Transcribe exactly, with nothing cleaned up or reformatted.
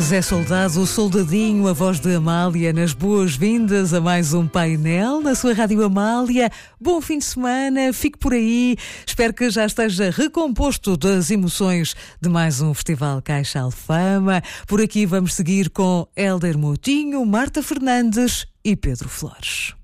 Zé Soldado, o Soldadinho, a voz de Amália, nas boas-vindas a mais um painel na sua Rádio Amália. Bom fim de semana, fique por aí. Espero que já esteja recomposto das emoções de mais um Festival Caixa Alfama. Por aqui vamos seguir com Hélder Moutinho, Marta Fernandes e Pedro Flores.